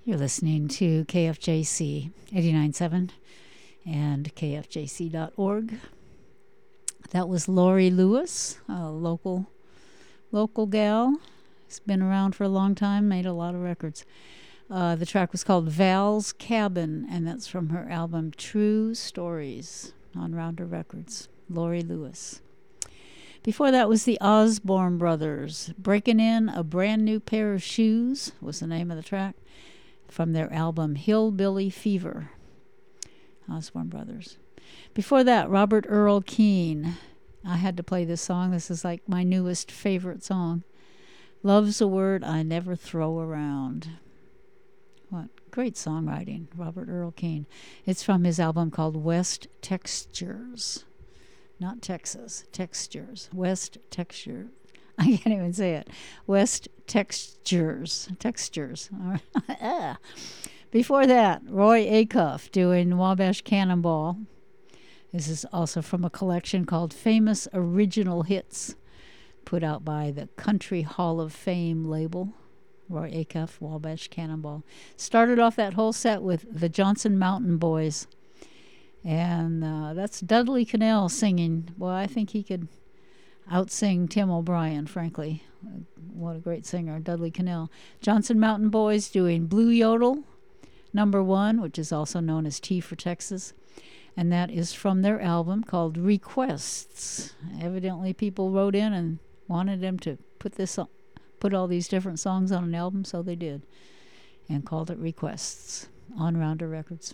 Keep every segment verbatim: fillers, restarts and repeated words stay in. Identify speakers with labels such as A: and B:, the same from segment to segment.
A: You're listening to K F J C eighty-nine point seven and K F J C dot org. That was Laurie Lewis, a local local gal. She's been around for a long time, made a lot of records. Uh, the track was called Val's Cabin, and that's from her album True Stories on Rounder Records. Laurie Lewis. Before that was the Osborne Brothers. Breaking In a Brand New Pair of Shoes was the name of the track from their album Hillbilly Fever. Osborne Brothers. Before that, Robert Earl Keen. I had to play this song. This is like my newest favorite song. Love's a Word I Never Throw Around. What great songwriting, Robert Earl Keen. It's from his album called West Textures. Not Texas, Textures. West Texture. I can't even say it. West Textures. Textures. Before that, Roy Acuff doing Wabash Cannonball. This is also from a collection called Famous Original Hits, put out by the Country Hall of Fame label. Roy Acuff, Wabash Cannonball. Started off that whole set with the Johnson Mountain Boys. And uh, that's Dudley Connell singing. Well, I think he could outsing Tim O'Brien, frankly. What a great singer, Dudley Connell. Johnson Mountain Boys doing Blue Yodel, number one, which is also known as T for Texas. And that is from their album called Requests. Evidently, people wrote in and wanted them to put this, put all these different songs on an album, so they did, and called it Requests on Rounder Records.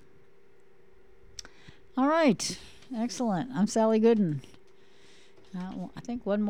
A: All right, excellent. I'm Sally Gooden. Uh, I think one more.